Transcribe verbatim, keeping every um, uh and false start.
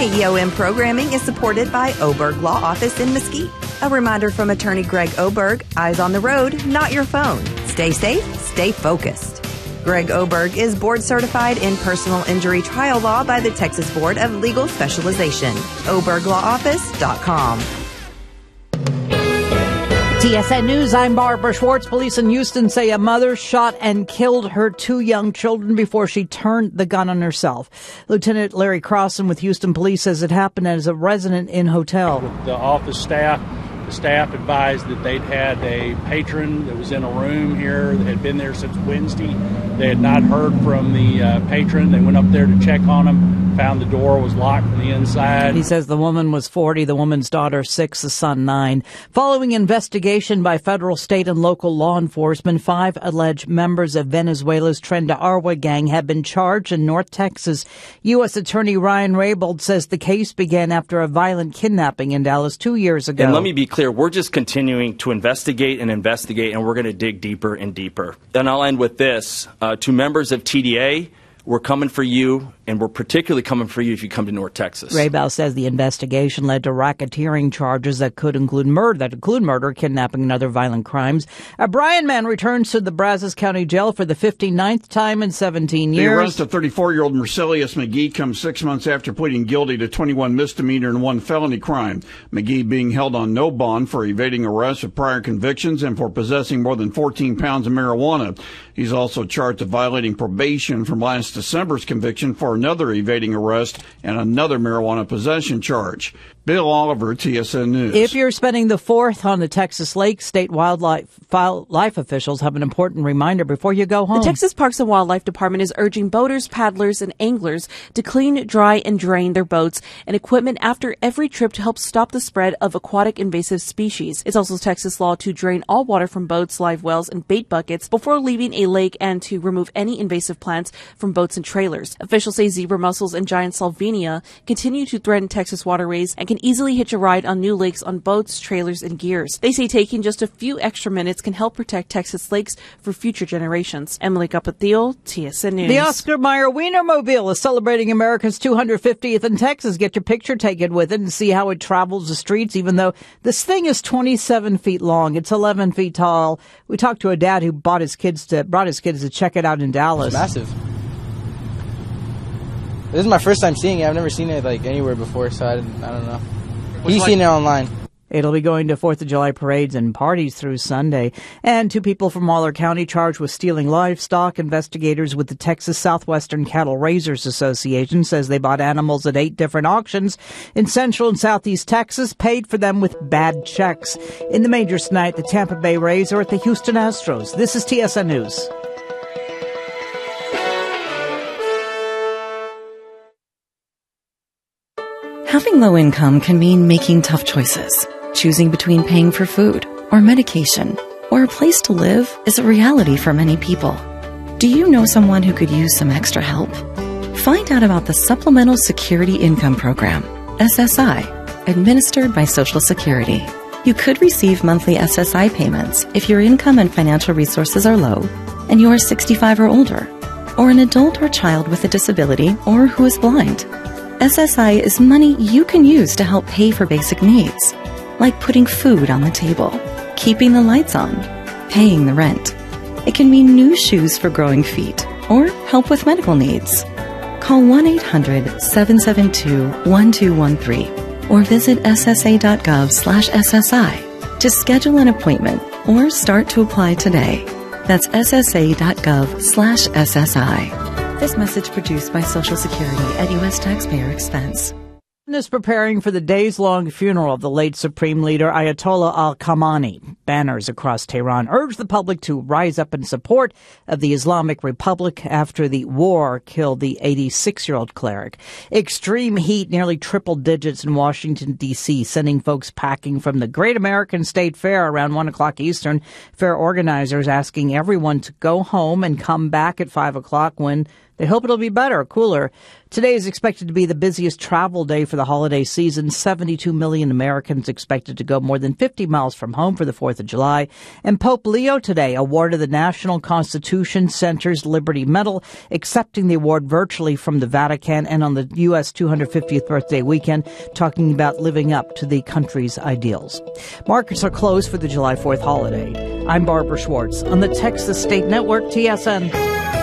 K E O M programming is supported by Oberg Law Office in Mesquite. A reminder from attorney Greg Oberg, eyes on the road, not your phone. Stay safe, stay focused. Greg Oberg is board certified in personal injury trial law by the Texas Board of Legal Specialization. oberg law office dot com. T S N News, I'm Barbara Schwartz. Police in Houston say a mother shot and killed her two young children before she turned the gun on herself. Lieutenant Larry Crossan with Houston Police says it happened as a resident in hotel. With the office staff, the staff advised that they'd had a patron that was in a room here that had been there since Wednesday. They had not heard from the uh, patron. They went up there to check on him, found the door was locked from the inside. He says the woman was forty, the woman's daughter six, the son nine. Following investigation by federal, state, and local law enforcement, five alleged members of Venezuela's Tren de Aragua gang have been charged in North Texas. U S. Attorney Ryan Raybould says the case began after a violent kidnapping in Dallas two years ago. And let me be clear, we're just continuing to investigate and investigate, and we're going to dig deeper and deeper. And I'll end with this. Uh, to members of T D A, we're coming for you, and we're particularly coming for you if you come to North Texas. Raybould says the investigation led to racketeering charges that could include murder, that include murder, kidnapping, and other violent crimes. A Bryan man returns to the Brazos County Jail for the fifty-ninth time in seventeen years. The arrest of thirty-four-year-old Mercelius McGee comes six months after pleading guilty to twenty-one misdemeanor and one felony crime. McGee being held on no bond for evading arrest with prior convictions and for possessing more than fourteen pounds of marijuana. He's also charged of violating probation from last December's conviction for another evading arrest and another marijuana possession charge. Bill Oliver, T S N News. If you're spending the fourth on the Texas Lake, state wildlife life officials have an important reminder before you go home. The Texas Parks and Wildlife Department is urging boaters, paddlers, and anglers to clean, dry, and drain their boats and equipment after every trip to help stop the spread of aquatic invasive species. It's also Texas law to drain all water from boats, live wells, and bait buckets before leaving a lake and to remove any invasive plants from boats and trailers. Officials say zebra mussels and giant salvinia continue to threaten Texas waterways and can easily hitch a ride on new lakes on boats, trailers, and gears. They say taking just a few extra minutes can help protect Texas lakes for future generations. Emily Capatio, T S N News. The Oscar Mayer Wienermobile is celebrating America's two hundred fiftieth in Texas. Get your picture taken with it and see how it travels the streets, even though this thing is twenty-seven feet long. It's eleven feet tall. We talked to a dad who bought his kids to, brought his kids to check it out in Dallas. It's massive. This is my first time seeing it. I've never seen it like anywhere before, so I, I don't know. He's like- seen it online. It'll be going to fourth of July parades and parties through Sunday. And two people from Waller County charged with stealing livestock. Investigators with the Texas Southwestern Cattle Raisers Association says they bought animals at eight different auctions in central and southeast Texas, paid for them with bad checks. In the majors tonight, the Tampa Bay Rays are at the Houston Astros. This is T S N News. Having low income can mean making tough choices. Choosing between paying for food or medication or a place to live is a reality for many people. Do you know someone who could use some extra help? Find out about the Supplemental Security Income Program, S S I, administered by Social Security. You could receive monthly S S I payments if your income and financial resources are low and you are sixty-five or older, or an adult or child with a disability or who is blind. S S I is money you can use to help pay for basic needs, like putting food on the table, keeping the lights on, paying the rent. It can mean new shoes for growing feet or help with medical needs. Call one eight hundred, seven seven two, one two one three or visit S S A dot gov slash S S I to schedule an appointment or start to apply today. That's S S A dot gov slash S S I. This message produced by Social Security at U S taxpayer expense. Is preparing for the days-long funeral of the late Supreme Leader Ayatollah al-Khamenei. Banners across Tehran urge the public to rise up in support of the Islamic Republic after the war killed the eighty-six-year-old cleric. Extreme heat nearly triple digits in Washington, D C, sending folks packing from the Great American State Fair around one o'clock Eastern. Fair organizers asking everyone to go home and come back at five o'clock when they hope it'll be better, cooler. Today is expected to be the busiest travel day for the holiday season. seventy-two million Americans expected to go more than fifty miles from home for the fourth of July. And Pope Leo today awarded the National Constitution Center's Liberty Medal, accepting the award virtually from the Vatican and on the U S two hundred fiftieth birthday weekend, talking about living up to the country's ideals. Markets are closed for the July fourth holiday. I'm Barbara Schwartz on the Texas State Network, T S N.